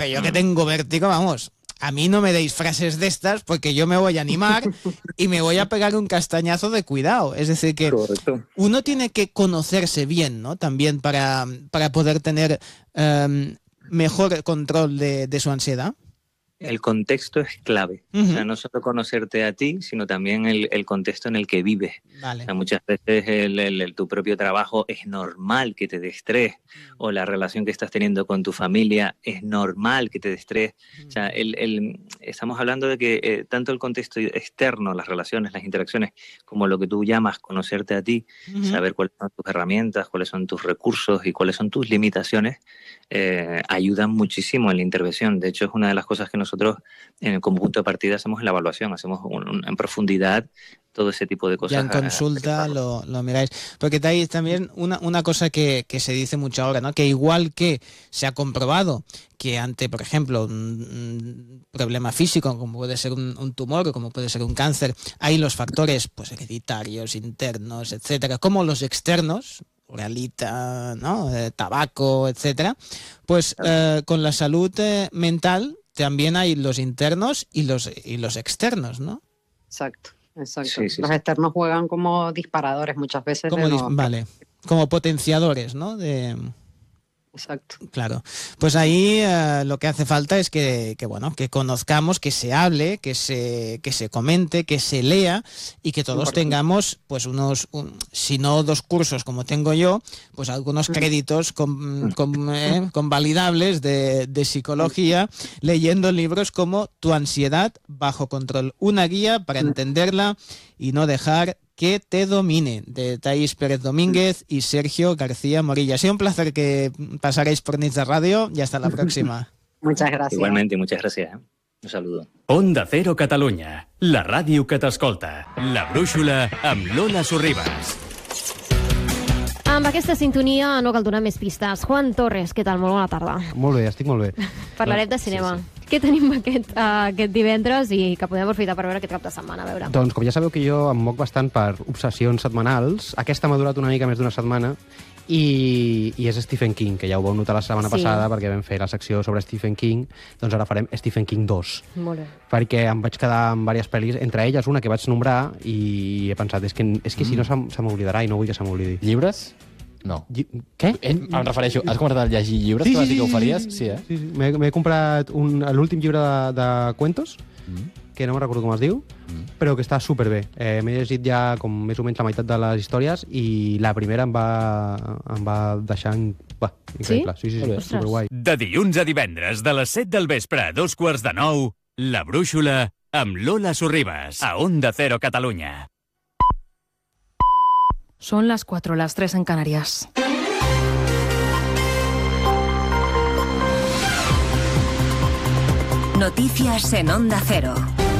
pero yo que tengo vértigo, vamos, a mí no me deis frases de estas porque yo me voy a animar y me voy a pegar un castañazo de cuidado. Es decir, que Correcto. uno tiene que conocerse bien, ¿no? También para poder tener mejor control de su ansiedad. El contexto es clave. O sea, no solo conocerte a ti, sino también el contexto en el que vives. Vale. O sea, muchas veces tu propio trabajo es normal que te dé estrés, o la relación que estás teniendo con tu familia es normal que te dé estrés. O sea, estamos hablando de que tanto el contexto externo, las relaciones, las interacciones, como lo que tú llamas conocerte a ti, saber cuáles son tus herramientas, cuáles son tus recursos y cuáles son tus limitaciones, ayudan muchísimo en la intervención. De hecho, es una de las cosas que nosotros en el punto de partida hacemos en la evaluación, hacemos en profundidad todo ese tipo de cosas. Ya en consulta lo miráis. Porque hay también una cosa que se dice mucho ahora, ¿no? Que igual que se ha comprobado que ante, por ejemplo, un problema físico, como puede ser un tumor o como puede ser un cáncer, hay los factores pues hereditarios, internos, etcétera, como los externos, oralita, ¿no? Tabaco, etcétera. Pues con la salud mental también hay los internos y los externos, ¿no? Exacto. Sí, sí, Los externos juegan como disparadores muchas veces. Vale, como potenciadores, ¿no? Exacto. Claro. Pues ahí lo que hace falta es que conozcamos, que se hable, que se comente, que se lea y que todos tengamos pues si no 2 cursos como tengo yo, pues algunos créditos convalidables de psicología, leyendo libros como Tu ansiedad bajo control, una guía para entenderla y no dejar que te domine, de Thais Pérez Domínguez y Sergio García Morilla. Ha sido un placer que pasaréis por Nits de Radio y hasta la próxima. Muchas gracias. Igualmente, muchas gracias. Un saludo. Onda Cero Catalunya, la ràdio que t'escolta. La brúixola amb Lola Sorribas. Amb aquesta sintonia no cal donar més pistes. Juan Torres, què tal? Molt bona tarda. Molt bé, estic molt bé. Parlarem de cinema. Sí. Què tenim aquest divendres i que podem aprofitar per veure aquest cap de setmana? A veure. Doncs com ja sabeu que jo em moc bastant per obsessions setmanals, aquesta m'ha durat una mica més d'una setmana i és Stephen King, que ja ho vau notar la setmana passada perquè vam fer la secció sobre Stephen King, doncs ara farem Stephen King 2. Molt bé. Perquè em vaig quedar amb diverses pel·lis, entre elles una que vaig nombrar i he pensat, és que si no se m'oblidarà i no vull que se m'oblidi. Llibres? No. Què? Em refereixo, has comentat el llegir llibres, que vas dir que ho faries? Sí. M'he comprat l'últim llibre de cuentos, que no me'n recordo com es diu, però que està superbé. M'he llegit ja com més o menys la meitat de les històries i la primera em va deixar increïble. Sí, superguai. De dilluns a divendres, de les 7 del vespre a 8:45, La Brúixola amb Lola Sorribas, a Onda Cero Catalunya. Son las 4, las 3 en Canarias. Noticias en Onda Cero.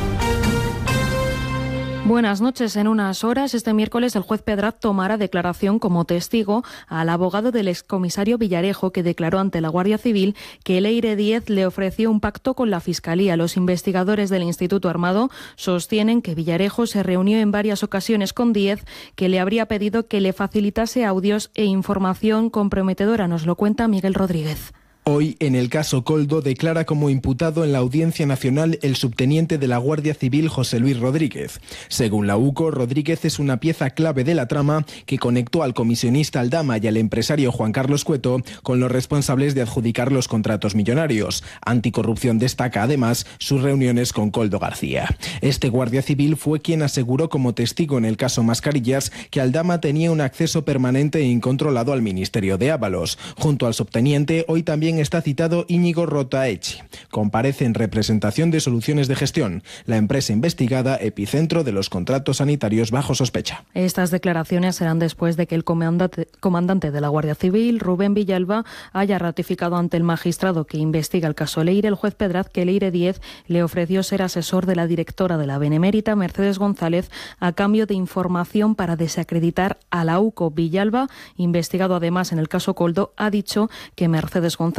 Buenas noches. En unas horas, este miércoles, el juez Pedraz tomará declaración como testigo al abogado del excomisario Villarejo, que declaró ante la Guardia Civil que Leire Díez le ofreció un pacto con la Fiscalía. Los investigadores del Instituto Armado sostienen que Villarejo se reunió en varias ocasiones con Díez, que le habría pedido que le facilitase audios e información comprometedora. Nos lo cuenta Miguel Rodríguez. Hoy, en el caso Koldo, declara como imputado en la Audiencia Nacional el subteniente de la Guardia Civil José Luis Rodríguez. Según la UCO, Rodríguez es una pieza clave de la trama que conectó al comisionista Aldama y al empresario Juan Carlos Cueto con los responsables de adjudicar los contratos millonarios. Anticorrupción destaca además sus reuniones con Koldo García. Este Guardia Civil fue quien aseguró como testigo en el caso Mascarillas que Aldama tenía un acceso permanente e incontrolado al Ministerio de Ábalos. Junto al subteniente, hoy también está citado Íñigo Rotaechi. Comparece en representación de Soluciones de Gestión, la empresa investigada epicentro de los contratos sanitarios bajo sospecha. Estas declaraciones serán después de que el comandante de la Guardia Civil, Rubén Villalba, haya ratificado ante el magistrado que investiga el caso Leire, el juez Pedraz, que Leire Díez le ofreció ser asesor de la directora de la Benemérita, Mercedes González, a cambio de información para desacreditar a la UCO. Villalba, investigado además en el caso Koldo, ha dicho que Mercedes González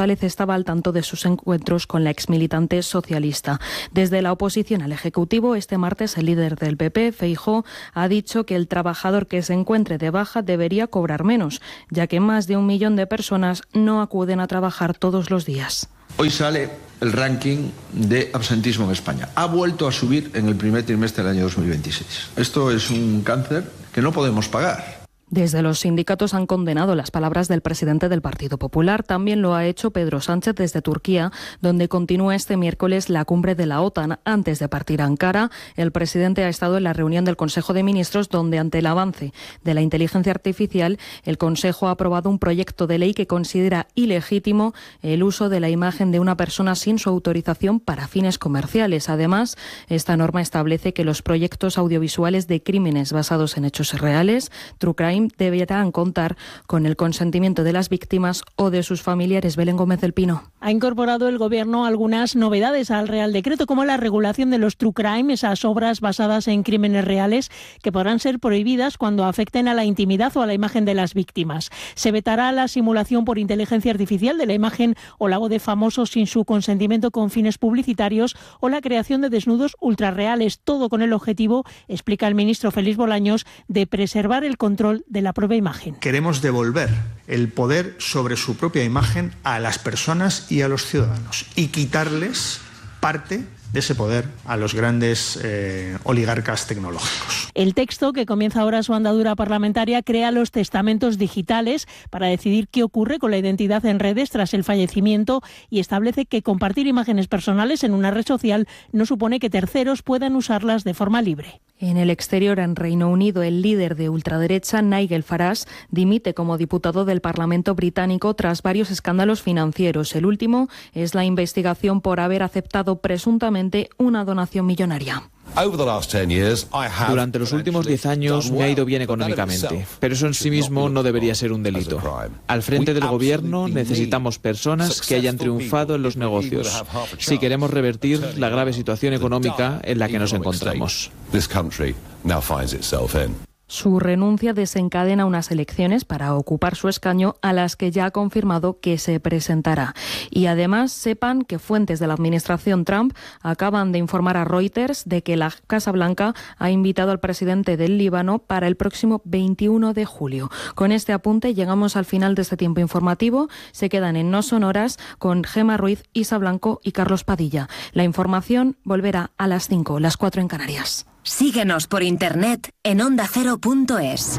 González estaba al tanto de sus encuentros con la exmilitante socialista. Desde la oposición al Ejecutivo, este martes el líder del PP, Feijóo, ha dicho que el trabajador que se encuentre de baja debería cobrar menos, ya que más de 1 millón de personas no acuden a trabajar todos los días. Hoy sale el ranking de absentismo en España. Ha vuelto a subir en el primer trimestre del año 2026. Esto es un cáncer que no podemos pagar. Desde los sindicatos han condenado las palabras del presidente del Partido Popular. También lo ha hecho Pedro Sánchez desde Turquía, donde continúa este miércoles la cumbre de la OTAN. Antes de partir a Ankara, el presidente ha estado en la reunión del Consejo de Ministros, donde ante el avance de la inteligencia artificial, el Consejo ha aprobado un proyecto de ley que considera ilegítimo el uso de la imagen de una persona sin su autorización para fines comerciales. Además, esta norma establece que los proyectos audiovisuales de crímenes basados en hechos reales, True Crime, deberán contar con el consentimiento de las víctimas o de sus familiares. Belén Gómez del Pino. Ha incorporado el Gobierno algunas novedades al Real Decreto, como la regulación de los True Crime, esas obras basadas en crímenes reales que podrán ser prohibidas cuando afecten a la intimidad o a la imagen de las víctimas. Se vetará la simulación por inteligencia artificial de la imagen o la voz de famosos sin su consentimiento con fines publicitarios o la creación de desnudos ultrarreales, todo con el objetivo, explica el ministro Félix Bolaños, de preservar el control de la propia imagen. Queremos devolver el poder sobre su propia imagen a las personas y a los ciudadanos y quitarles parte de ese poder a los grandes oligarcas tecnológicos. El texto, que comienza ahora su andadura parlamentaria, crea los testamentos digitales para decidir qué ocurre con la identidad en redes tras el fallecimiento y establece que compartir imágenes personales en una red social no supone que terceros puedan usarlas de forma libre. En el exterior, en Reino Unido, el líder de ultraderecha, Nigel Farage, dimite como diputado del Parlamento británico tras varios escándalos financieros. El último es la investigación por haber aceptado presuntamente una donación millonaria. Durante los últimos 10 años me ha ido bien económicamente, pero eso en sí mismo no debería ser un delito. Al frente del gobierno necesitamos personas que hayan triunfado en los negocios, si queremos revertir la grave situación económica en la que nos encontramos. Su renuncia desencadena unas elecciones para ocupar su escaño a las que ya ha confirmado que se presentará. Y además sepan que fuentes de la administración Trump acaban de informar a Reuters de que la Casa Blanca ha invitado al presidente del Líbano para el próximo 21 de julio. Con este apunte llegamos al final de este tiempo informativo. Se quedan en No Sonoras con Gemma Ruiz, Isa Blanco y Carlos Padilla. La información volverá a las 5, las 4 en Canarias. Síguenos por internet en ondacero.es.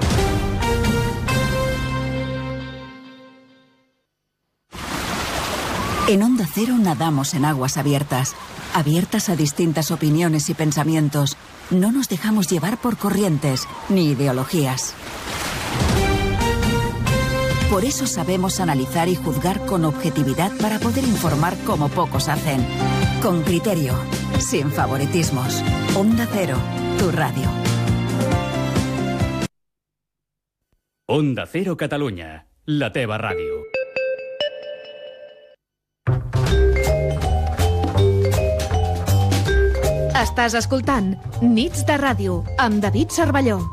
En Onda Cero nadamos en aguas abiertas, abiertas a distintas opiniones y pensamientos. No nos dejamos llevar por corrientes ni ideologías. Por eso sabemos analizar y juzgar con objetividad para poder informar como pocos hacen. Con criterio, sin favoritismos. Onda Cero, tu radio. Onda Cero Catalunya, la teva ràdio. Estàs escoltant Nits de Ràdio amb David Cervelló.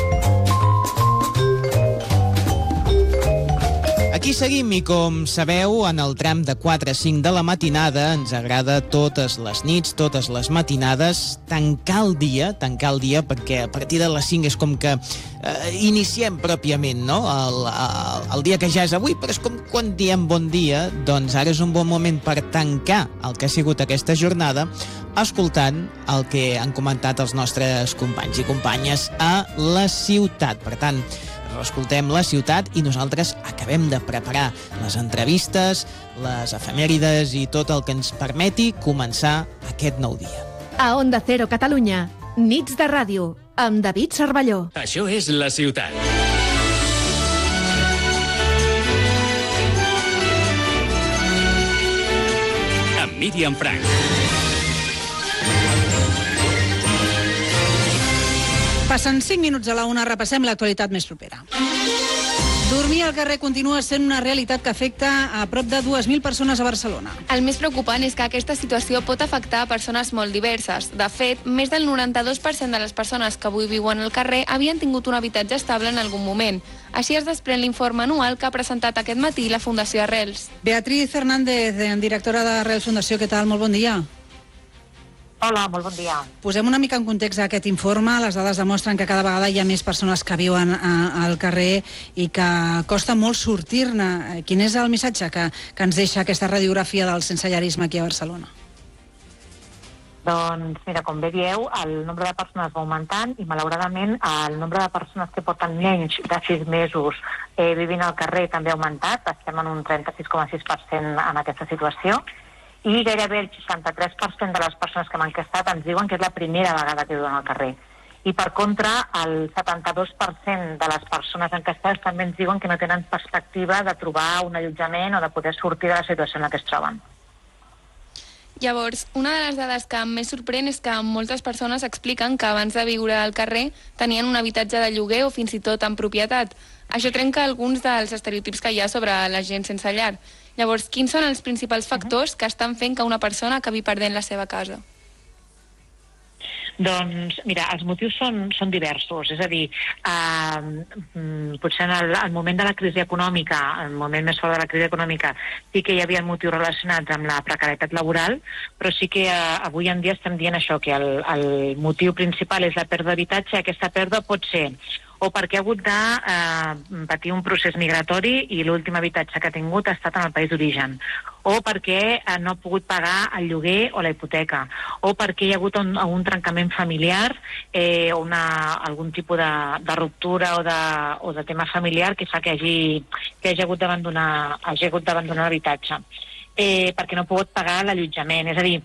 Aquí seguim i, com sabeu, en el tram de 4 a 5 de la matinada ens agrada totes les nits, totes les matinades, tancar el dia, perquè a partir de les 5 és com que iniciem pròpiament, no? El dia que ja és avui, però és com quan diem bon dia, doncs ara és un bon moment per tancar el que ha sigut aquesta jornada escoltant el que han comentat els nostres companys i companyes a la ciutat. Per tant, escoltem la ciutat i nosaltres acabem de preparar les entrevistes, les efemèrides i tot el que ens permeti començar aquest nou dia. A Onda Cero Catalunya, Nits de Ràdio, amb David Cervelló. Això és la ciutat. Amb Míriam Frank. Passen 5 minuts a la 1, repassem l'actualitat més propera. Dormir al carrer continua sent una realitat que afecta a prop de 2.000 persones a Barcelona. El més preocupant és que aquesta situació pot afectar a persones molt diverses. De fet, més del 92% de les persones que avui viuen al carrer havien tingut un habitatge estable en algun moment. Així es desprèn l'informe anual que ha presentat aquest matí la Fundació Arrels. Beatriz Fernández, directora d'Arrels Fundació, què tal? Molt bon dia. Hola, molt bon dia. Posem una mica en context aquest informe. Les dades demostren que cada vegada hi ha més persones que viuen al carrer i que costa molt sortir-ne. Quin és el missatge que ens deixa aquesta radiografia del sensellarisme aquí a Barcelona? Doncs mira, com bé dieu, el nombre de persones va augmentant i malauradament el nombre de persones que porten menys de 6 mesos vivint al carrer també ha augmentat. Estem en un 36,6% en aquesta situació. I gairebé el 63% de les persones que m'han enquestat ens diuen que és la primera vegada que viuen al carrer. I per contra, el 72% de les persones enquestades també ens diuen que no tenen perspectiva de trobar un allotjament o de poder sortir de la situació en la que es troben. Llavors, una de les dades que més sorprèn és que moltes persones expliquen que abans de viure al carrer tenien un habitatge de lloguer o fins i tot en propietat. Això trenca alguns dels estereotips que hi ha sobre la gent sense llar. Llavors, quins són els principals factors que estan fent que una persona acabi perdent la seva casa? Doncs, mira, els motius són diversos. És a dir, potser en el moment de la crisi econòmica, el moment més fort de la crisi econòmica, sí que hi havia motius relacionats amb la precarietat laboral, però sí que avui en dia estem dient això, que el motiu principal és la pèrdua d'habitatge. Aquesta pèrdua pot ser o perquè ha hagut de patir un procés migratori i l'últim habitatge que ha tingut ha estat en el país d'origen, o perquè no ha pogut pagar el lloguer o la hipoteca, o perquè hi ha hagut un trencament familiar o algun tipus de ruptura o de tema familiar que fa que hagi hagut d'abandonar l'habitatge. Perquè no ha pogut pagar l'allotjament. És a dir,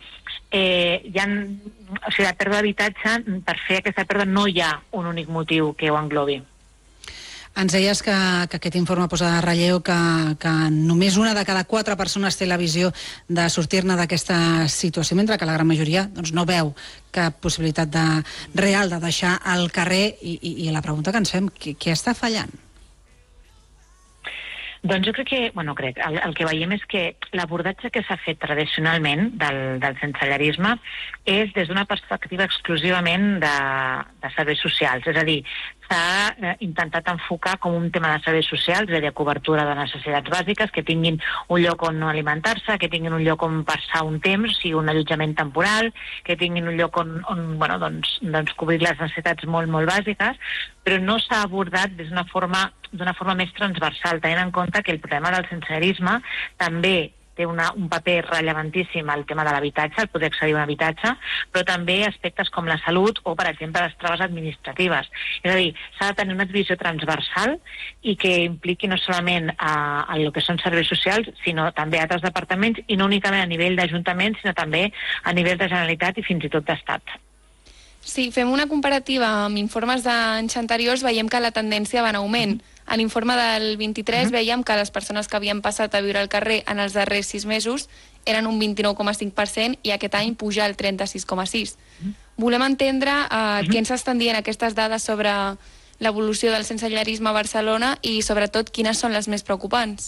la pèrdua d'habitatge, per fer aquesta pèrdua no hi ha un únic motiu que ho englobi. Ens deies que aquest informe posa de relleu que només una de cada 4 persones té la visió de sortir-ne d'aquesta situació, mentre que la gran majoria no veu cap possibilitat real de deixar al carrer. I la pregunta que ens fem, què està fallant? Doncs jo crec que, el que veiem és que l'abordatge que s'ha fet tradicionalment del sensellarisme és des d'una perspectiva exclusivament de serveis socials. És a dir, s'ha intentat enfocar com un tema de serveis socials, és a dir, cobertura de necessitats bàsiques, que tinguin un lloc on no alimentar-se, que tinguin un lloc on passar un temps, o sigui, un allotjament temporal, que tinguin un lloc on cobrir les necessitats molt, molt bàsiques, però no s'ha abordat d'una forma més transversal, tenint en compte que el problema del sensellarisme també té un paper relevantíssim al tema de l'habitatge, el poder accedir a un habitatge, però també aspectes com la salut o, per exemple, les traves administratives. És a dir, s'ha de tenir una visió transversal i que impliqui no solament el que són serveis socials, sinó també altres departaments, i no únicament a nivell d'Ajuntament, sinó també a nivell de Generalitat i fins i tot d'Estat. Si fem una comparativa amb informes d'anys anteriors, veiem que la tendència va en augment. En l'informe del 23 veiem que les persones que havien passat a viure al carrer en els darrers 6 mesos eren un 29,5% i aquest any puja al 36,6%. Volem entendre què ens estan dient aquestes dades sobre l'evolució del sensellarisme a Barcelona i, sobretot, quines són les més preocupants.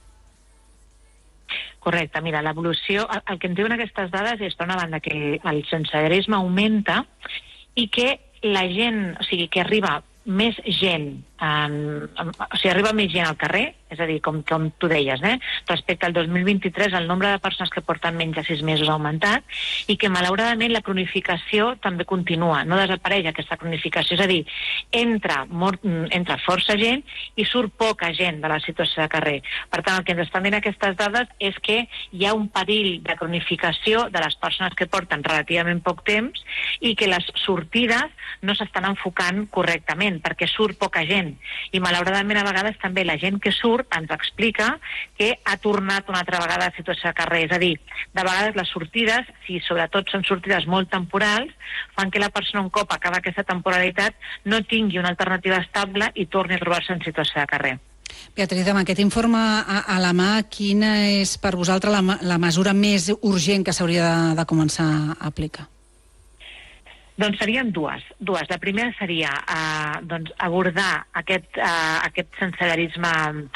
Correcte, mira, l'evolució, el que ens diuen aquestes dades és, per una banda, que el sensellarisme augmenta i que la gent, o sigui, que arriba més gent, arriba més gent al carrer, és a dir, com tu deies, respecte al 2023 el nombre de persones que porten menys de 6 mesos ha augmentat i que malauradament la cronificació també continua, no desapareix aquesta cronificació, és a dir, entra força gent i surt poca gent de la situació de carrer. Per tant, el que ens estan dient aquestes dades és que hi ha un perill de cronificació de les persones que porten relativament poc temps i que les sortides no s'estan enfocant correctament perquè surt poca gent. I malauradament a vegades també la gent que surt ens explica que ha tornat una altra vegada a la situació de carrer. És a dir, de vegades les sortides, si sobretot són sortides molt temporals, fan que la persona un cop acaba aquesta temporalitat no tingui una alternativa estable i torni a trobar-se en situació de carrer. Beatriz, amb aquest informe a la mà, quina és per vosaltres la mesura més urgent que s'hauria de començar a aplicar? Doncs serien dues. La primera seria abordar aquest sensellarisme,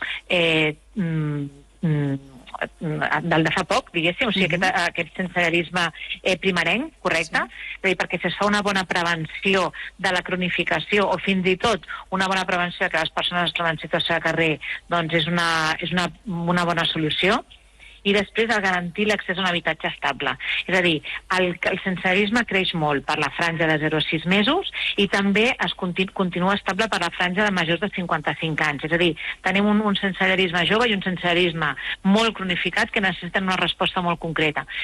del de fa poc, diguéssim, o sigui, aquest sensellarisme primerenc, correcte? És a dir, perquè si es fa una bona prevenció de la cronificació o fins i tot una bona prevenció que les persones es troben en situació de carrer, doncs és una bona solució. I després el garantir l'accés a un habitatge estable. És a dir, el sensellarisme creix molt per la franja de 0 a 6 mesos i també es continua estable per la franja de majors de 55 anys. És a dir, tenim un sensellarisme jove i un sensellarisme molt cronificat que necessiten una resposta molt concreta.